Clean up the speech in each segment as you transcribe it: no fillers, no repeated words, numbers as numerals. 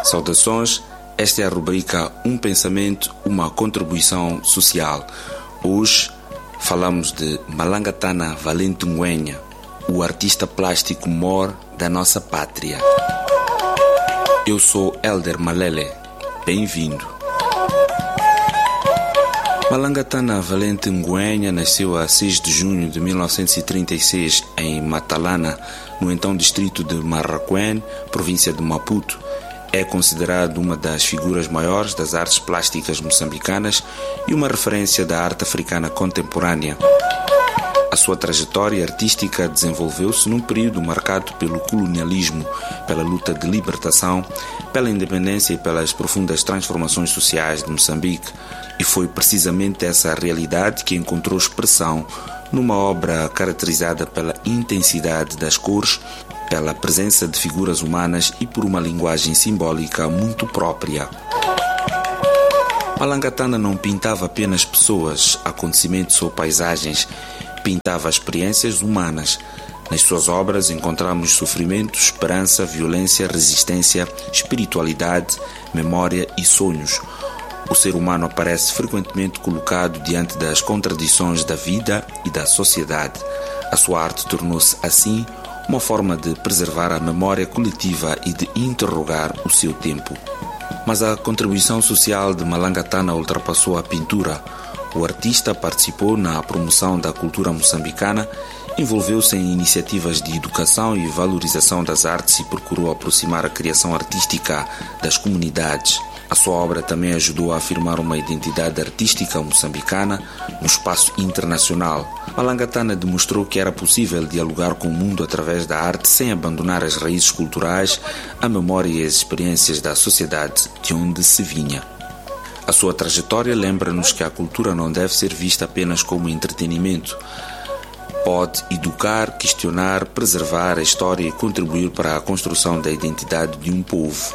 Saudações, esta é a rubrica Um Pensamento, uma contribuição social. Hoje falamos de Malangatana Valente Ngwenya, o artista plástico mor da nossa pátria. Eu sou Elder Malele, bem-vindo. Malangatana Valente Ngwenya nasceu a 6 de junho de 1936 em Matalana, no então distrito de Marraquém, província de Maputo. É considerado uma das figuras maiores das artes plásticas moçambicanas e uma referência da arte africana contemporânea. A sua trajetória artística desenvolveu-se num período marcado pelo colonialismo, pela luta de libertação, pela independência e pelas profundas transformações sociais de Moçambique. E foi precisamente essa realidade que encontrou expressão numa obra caracterizada pela intensidade das cores, pela presença de figuras humanas e por uma linguagem simbólica muito própria. Malangatana não pintava apenas pessoas, acontecimentos ou paisagens, pintava experiências humanas. Nas suas obras encontramos sofrimento, esperança, violência, resistência, espiritualidade, memória e sonhos. O ser humano aparece frequentemente colocado diante das contradições da vida e da sociedade. A sua arte tornou-se, assim, uma forma de preservar a memória coletiva e de interrogar o seu tempo. Mas a contribuição social de Malangatana ultrapassou a pintura. O artista participou na promoção da cultura moçambicana, envolveu-se em iniciativas de educação e valorização das artes e procurou aproximar a criação artística das comunidades. A sua obra também ajudou a afirmar uma identidade artística moçambicana no espaço internacional. Malangatana demonstrou que era possível dialogar com o mundo através da arte sem abandonar as raízes culturais, a memória e as experiências da sociedade de onde se vinha. A sua trajetória lembra-nos que a cultura não deve ser vista apenas como entretenimento. Pode educar, questionar, preservar a história e contribuir para a construção da identidade de um povo.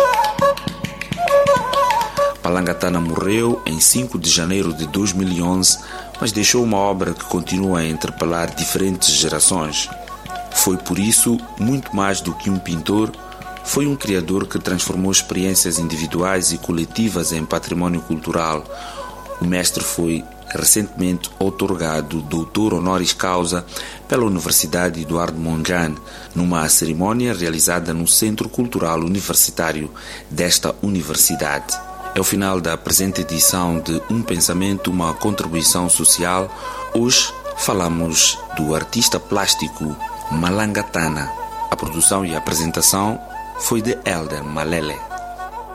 Malangatana morreu em 5 de janeiro de 2011, mas deixou uma obra que continua a interpelar diferentes gerações. Foi por isso, muito mais do que um pintor, foi um criador que transformou experiências individuais e coletivas em património cultural. O mestre foi recentemente outorgado doutor honoris causa pela Universidade Eduardo Mondlane, numa cerimônia realizada no Centro Cultural Universitário desta universidade. É o final da presente edição de Um Pensamento, uma contribuição social. Hoje falamos do artista plástico Malangatana. A produção e a apresentação foi de Elder Malele.